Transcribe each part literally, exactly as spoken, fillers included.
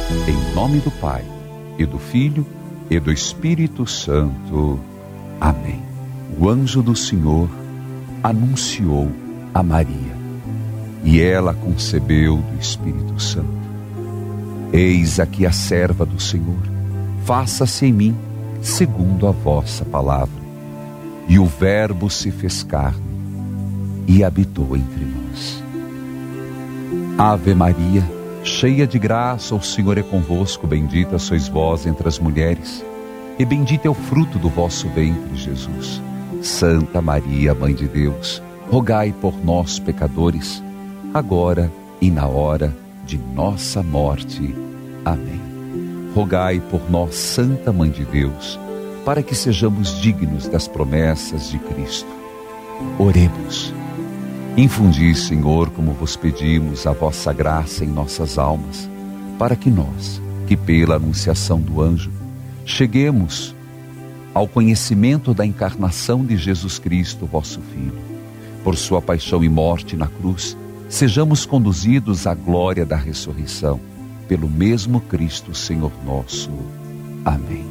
Em nome do Pai, e do Filho, e do Espírito Santo. Amém. O anjo do Senhor anunciou a Maria, e ela concebeu do Espírito Santo. Eis aqui a serva do Senhor, faça-se em mim segundo a vossa palavra. E o Verbo se fez carne e habitou entre nós. Ave Maria, cheia de graça, o Senhor é convosco, bendita sois vós entre as mulheres, e bendito é o fruto do vosso ventre, Jesus. Santa Maria, Mãe de Deus, rogai por nós, pecadores, agora e na hora de nossa morte. Amém. Rogai por nós, Santa Mãe de Deus, para que sejamos dignos das promessas de Cristo. Oremos. Infundi, Senhor, como vos pedimos, a vossa graça em nossas almas, para que nós, que pela anunciação do anjo, cheguemos ao conhecimento da encarnação de Jesus Cristo, vosso Filho. Por sua paixão e morte na cruz, sejamos conduzidos à glória da ressurreição, pelo mesmo Cristo, Senhor nosso. Amém.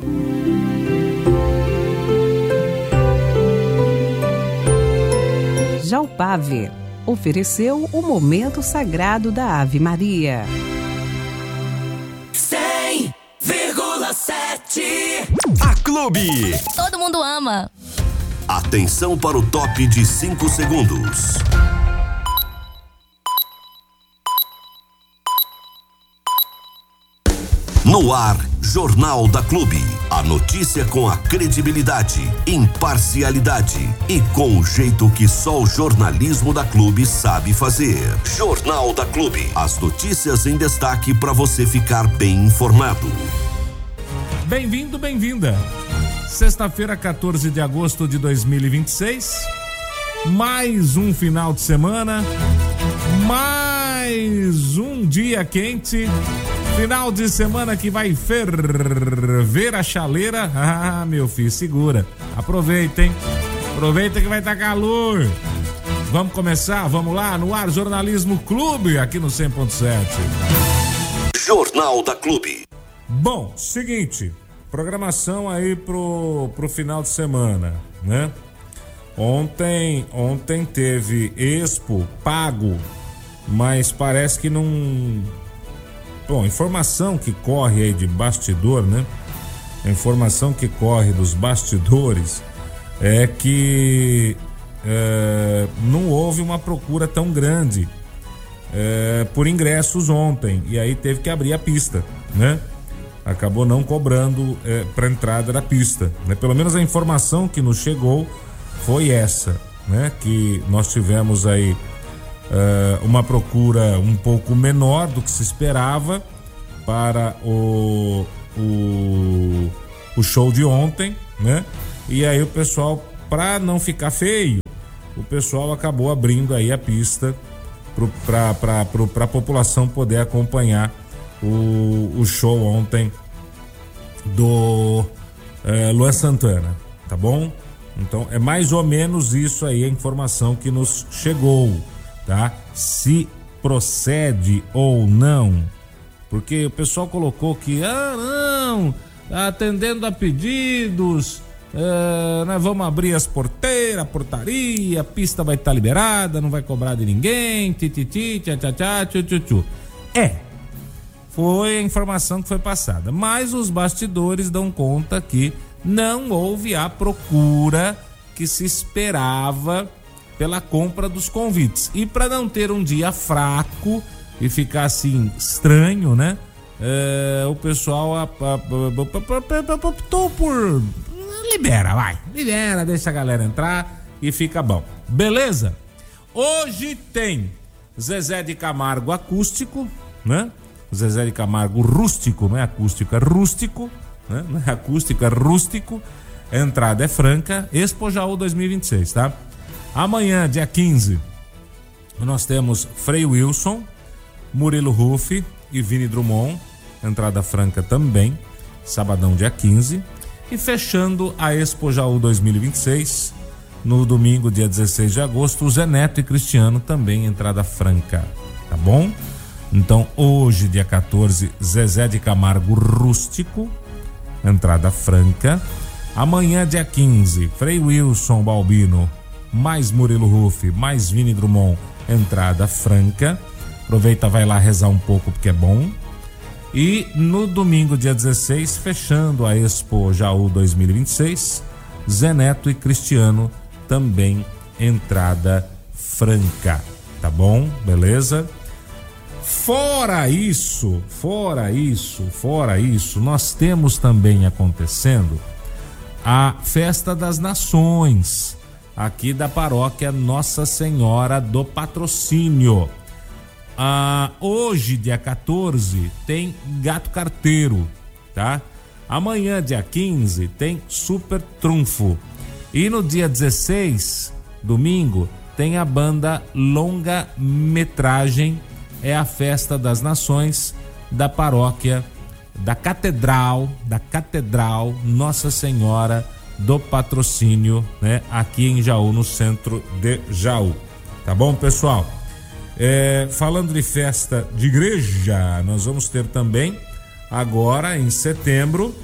Jalpave ofereceu o momento sagrado da Ave Maria. cem vírgula sete A Clube. Todo mundo ama. Atenção para o top de cinco segundos. No ar, Jornal da Clube. A notícia com a credibilidade, imparcialidade e com o jeito que só o jornalismo da Clube sabe fazer. Jornal da Clube. As notícias em destaque para você ficar bem informado. Bem-vindo, bem-vinda. Sexta-feira, quatorze de agosto de dois mil e vinte e seis. Mais um final de semana. Mais um dia quente. Final de semana que vai ferver a chaleira. Ah, meu filho, segura. Aproveita, hein? Aproveita que vai estar calor. Vamos começar? Vamos lá? No ar, Jornalismo Clube, aqui no cem ponto sete. Jornal da Clube. Bom, seguinte. Programação aí pro, pro final de semana, né? Ontem, ontem teve Expo pago, mas parece que não... Bom, informação que corre aí de bastidor, né? A informação que corre dos bastidores é que é, não houve uma procura tão grande é, por ingressos ontem, e aí teve que abrir a pista, né? Acabou não cobrando é, para entrada da pista, né? Pelo menos a informação que nos chegou foi essa, né? Que nós tivemos aí Uh, uma procura um pouco menor do que se esperava para o, o, o show de ontem, né? E aí o pessoal, para não ficar feio, o pessoal acabou abrindo aí a pista para a população poder acompanhar o, o show ontem do uh, Luan Santana, tá bom? Então é mais ou menos isso aí a informação que nos chegou. Tá? Se procede ou não, porque o pessoal colocou que ah não, atendendo a pedidos, é, nós vamos abrir as porteiras, a portaria, a pista vai estar liberada, não vai cobrar de ninguém, tititi, tchá tchá tchá, tchu tchu tchu. É, foi a informação que foi passada, mas os bastidores dão conta que não houve a procura que se esperava pela compra dos convites. E para não ter um dia fraco e ficar assim estranho, né? É, o pessoal optou por libera, vai, libera, deixa a galera entrar e fica bom. Beleza? Hoje tem Zezé de Camargo acústico, né? Zezé de Camargo rústico, não é acústico, é rústico, né? Não é acústico, é rústico. A entrada é franca. Expo Jaú dois mil e vinte e seis, tá? Amanhã, dia quinze, nós temos Frei Wilson, Murilo Ruff e Vini Drummond, entrada franca também, sabadão, dia quinze. E fechando a Expo Jaú dois mil e vinte e seis, no domingo, dia dezesseis de agosto, o Zé Neto e Cristiano também, entrada franca, tá bom? Então, hoje, dia quatorze, Zezé de Camargo Rústico, entrada franca. Amanhã, dia quinze, Frei Wilson Balbino, mais Murilo Ruff, mais Vini Drummond, entrada franca. Aproveita, vai lá rezar um pouco porque é bom. E no domingo, dia dezesseis, fechando a Expo Jaú dois mil e vinte e seis, Zé Neto e Cristiano, também entrada franca, tá bom? Beleza? Fora isso, fora isso, fora isso, nós temos também acontecendo a Festa das Nações, aqui da paróquia Nossa Senhora do Patrocínio. Ah, hoje, dia quatorze, tem Gato Carteiro, tá? Amanhã, dia quinze, tem Super Trunfo. E no dia dezesseis, domingo, tem a banda Longa Metragem. É a Festa das Nações da paróquia da Catedral, da Catedral Nossa Senhora do Patrocínio, né? Aqui em Jaú, no centro de Jaú. Tá bom, pessoal? É, falando de festa de igreja, nós vamos ter também agora em setembro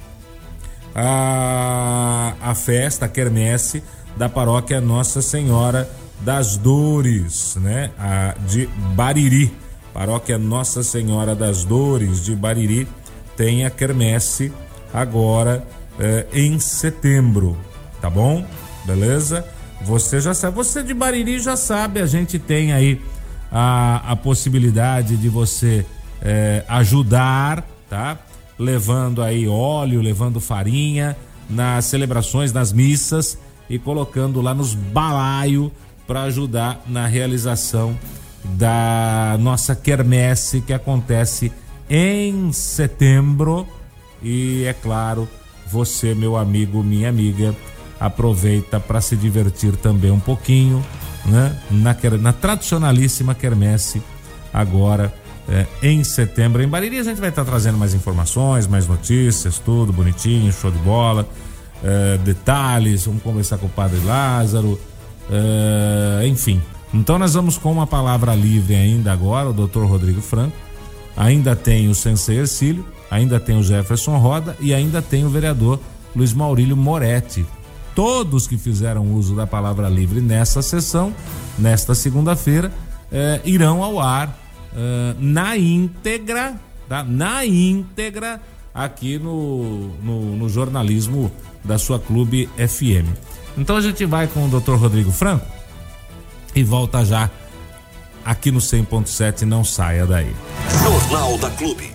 a, a festa, a quermesse da paróquia Nossa Senhora das Dores, né? A, de Bariri, paróquia Nossa Senhora das Dores de Bariri tem a quermesse agora é, em setembro, tá bom? Beleza? Você já sabe, você de Bariri já sabe, a gente tem aí a, a possibilidade de você é, ajudar, tá? Levando aí óleo, levando farinha nas celebrações, nas missas e colocando lá nos balaios para ajudar na realização da nossa quermesse que acontece em setembro. E é claro, você, meu amigo, minha amiga, aproveita para se divertir também um pouquinho, né? Na, na tradicionalíssima quermesse agora é, em setembro em Bariri. A gente vai estar tá trazendo mais informações, mais notícias, tudo bonitinho, show de bola, é, detalhes, vamos conversar com o Padre Lázaro, é, enfim. Então nós vamos com uma palavra livre ainda agora, o doutor Rodrigo Franco, ainda tem o Sensei Ercílio, ainda tem o Jefferson Roda e ainda tem o vereador Luiz Maurílio Moretti. Todos que fizeram uso da palavra livre nessa sessão, nesta segunda-feira, eh, irão ao ar eh, na íntegra, tá? Na íntegra, aqui no, no, no jornalismo da sua Clube F M. Então a gente vai com o doutor Rodrigo Franco e volta já aqui no cem ponto sete, não saia daí. Jornal da Clube.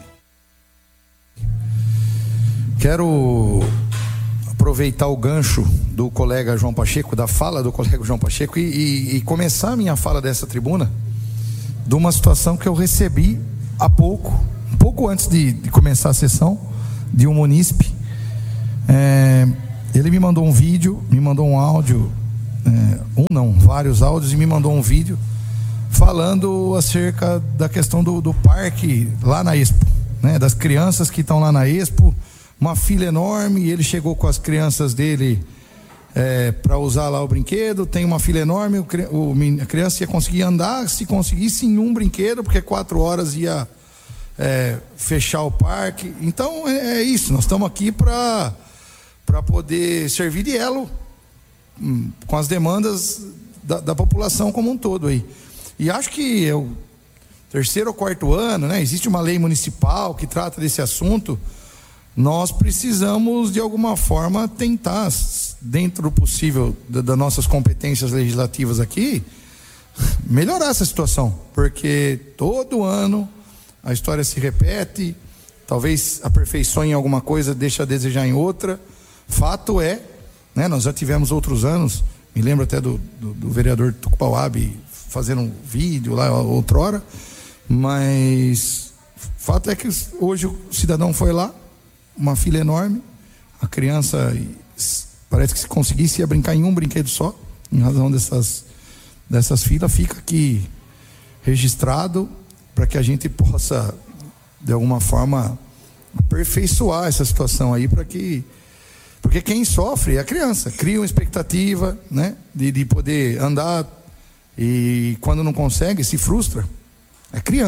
Quero aproveitar o gancho do colega João Pacheco, da fala do colega João Pacheco, e, e, e começar a minha fala dessa tribuna de uma situação que eu recebi há pouco, um pouco antes de, de começar a sessão, de um munícipe. É, ele me mandou um vídeo, me mandou um áudio, é, um não, vários áudios, e me mandou um vídeo falando acerca da questão do, do parque lá na Expo, né, das crianças que estão lá na Expo. Uma fila enorme, e ele chegou com as crianças dele é, para usar lá o brinquedo. Tem uma fila enorme, o, o, a criança ia conseguir andar se conseguisse em um brinquedo, porque quatro horas ia é, fechar o parque. Então é, é isso, nós estamos aqui para para poder servir de elo hum, com as demandas da, da população como um todo aí. E acho que é o terceiro ou quarto ano, né? Existe uma lei municipal que trata desse assunto. Nós precisamos, de alguma forma, tentar, dentro do possível, das da nossas competências legislativas aqui, melhorar essa situação, porque todo ano a história se repete, talvez aperfeiçoe em alguma coisa, deixa a desejar em outra. Fato é, né, nós já tivemos outros anos, me lembro até do, do, do vereador Tucupauabe fazendo um vídeo lá outrora, mas fato é que hoje o cidadão foi lá, uma fila enorme, a criança parece que se conseguisse ia brincar em um brinquedo só, em razão dessas, dessas filas. Fica aqui registrado para que a gente possa, de alguma forma, aperfeiçoar essa situação aí, para que, porque quem sofre é a criança, cria uma expectativa, né, de, de poder andar, e quando não consegue, se frustra. É criança,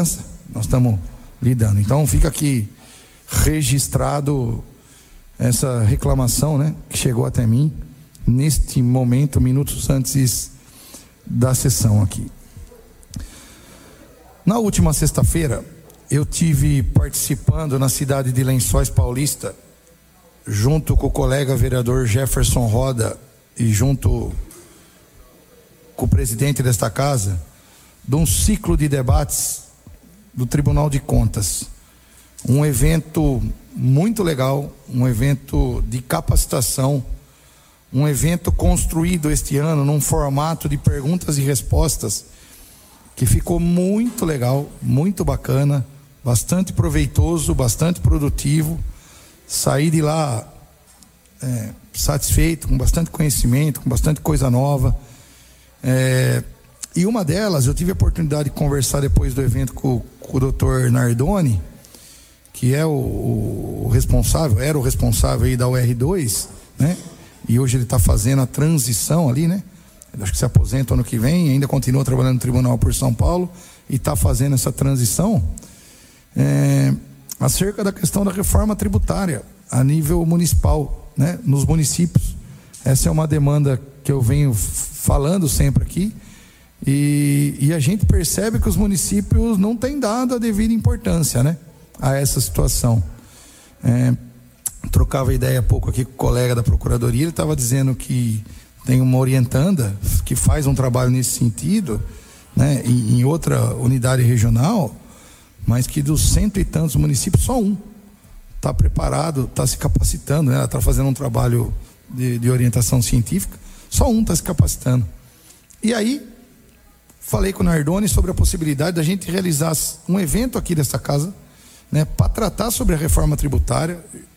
Nós estamos lidando. Então fica aqui registrado essa reclamação, né, que chegou até mim neste momento, minutos antes da sessão aqui. Na última sexta-feira, eu tive participando na cidade de Lençóis Paulista, junto com o colega vereador Jefferson Roda e junto com o presidente desta casa, de um ciclo de debates do Tribunal de Contas. Um evento muito legal, um evento de capacitação, um evento construído este ano num formato de perguntas e respostas que ficou muito legal, muito bacana, bastante proveitoso, bastante produtivo. Saí de lá é, satisfeito, com bastante conhecimento, com bastante coisa nova. É, e uma delas, eu tive a oportunidade de conversar depois do evento com, com o doutor Nardoni, que é o, o responsável, era o responsável aí da U R dois, né? E hoje ele está fazendo a transição ali, né? Ele acho que se aposenta ano que vem, ainda continua trabalhando no Tribunal por São Paulo e está fazendo essa transição é, acerca da questão da reforma tributária a nível municipal, né? Nos municípios. Essa é uma demanda que eu venho falando sempre aqui e, e a gente percebe que os municípios não têm dado a devida importância, né, a essa situação. É, trocava ideia há pouco aqui com o colega da Procuradoria, ele estava dizendo que tem uma orientanda que faz um trabalho nesse sentido, né, em, em outra unidade regional, mas que dos cento e tantos municípios, só um está preparado, está se capacitando, né, ela está fazendo um trabalho de, de orientação científica, só um está se capacitando. E aí, falei com o Nardoni sobre a possibilidade da gente realizar um evento aqui dessa casa, né, para tratar sobre a reforma tributária,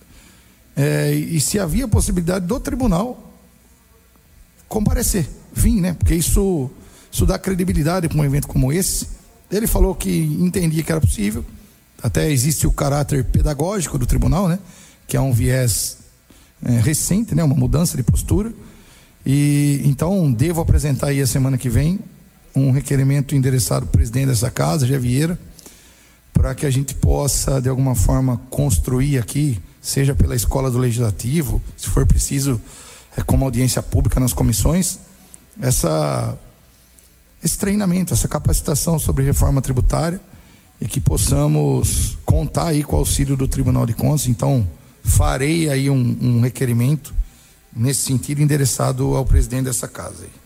é, e se havia possibilidade do tribunal comparecer, vir, né, porque isso, isso dá credibilidade para um evento como esse. Ele falou que entendia que era possível, até existe o caráter pedagógico do tribunal, né, que é um viés é, recente, né, uma mudança de postura, e então devo apresentar aí a semana que vem um requerimento endereçado ao presidente dessa casa, Jé Vieira, para que a gente possa de alguma forma construir aqui, seja pela escola do legislativo, se for preciso, é, como audiência pública nas comissões, essa, esse treinamento, essa capacitação sobre reforma tributária, e que possamos contar aí com o auxílio do Tribunal de Contas. Então farei aí um, um requerimento nesse sentido endereçado ao presidente dessa casa aí.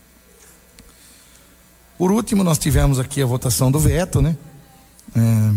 Por último, nós tivemos aqui a votação do veto, né? É,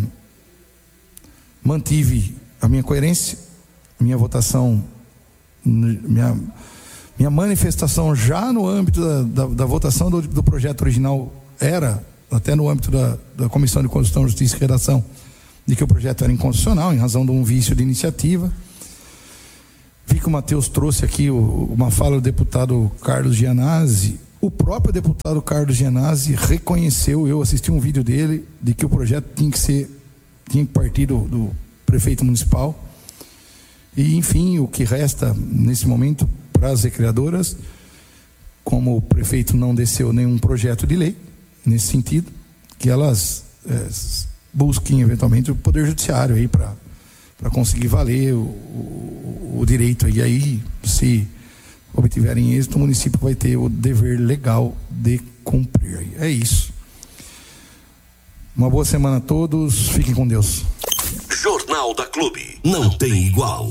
mantive a minha coerência, minha votação, minha, minha manifestação já no âmbito da, da, da votação do, do projeto original era, até no âmbito da, da Comissão de Constituição, Justiça e Redação, de que o projeto era inconstitucional, em razão de um vício de iniciativa. Vi que o Matheus trouxe aqui o, uma fala do deputado Carlos Gianazzi. O próprio deputado Carlos Gianazzi reconheceu, eu assisti um vídeo dele, de que o projeto tinha que ser, tinha que partir do, do prefeito municipal. E, enfim, o que resta nesse momento para as recreadoras, como o prefeito não desceu nenhum projeto de lei nesse sentido, que elas é, busquem eventualmente o Poder Judiciário aí para para conseguir valer o, o, o direito. E aí, se obtiverem êxito, o município vai ter o dever legal de cumprir. É isso. Uma boa semana a todos. Fiquem com Deus. Jornal da Clube. Não tem igual.